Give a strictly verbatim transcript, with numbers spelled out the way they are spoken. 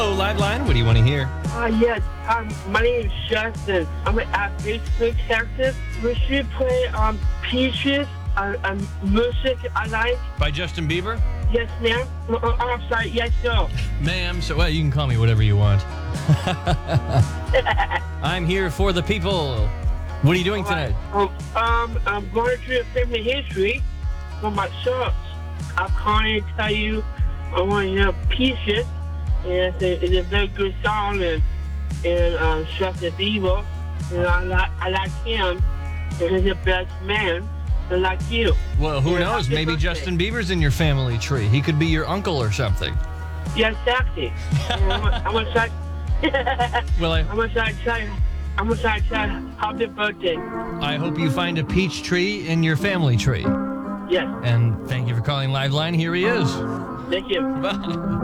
Hello, Liveline. What do you want to hear? Uh, yes, um, my name is Justin. I'm at Facebook, Texas. We should play um, Peaches, uh, um, music I like. By Justin Bieber? Yes, ma'am. Uh, uh, I'm sorry, yes, no. Ma'am, so well, you can call me whatever you want. I'm here for the people. What are you doing tonight? Um, um, I'm going through the family history for my shops. I'm calling to tell you I want to hear Peaches. And it's a, it's a very good song, and, and um, Justin Bieber. And I like, I like him. And he's the best man. I like you. Well, who And knows? happy Maybe birthday. Justin Bieber's in your family tree. He could be your uncle or something. Yes, exactly. And I'm, I'm gonna try. Well, I, I'm gonna try. try I'm gonna try. try happy birthday. I hope you find a peach tree in your family tree. Yes. And thank you for calling Liveline. Here he is. Thank you. Bye.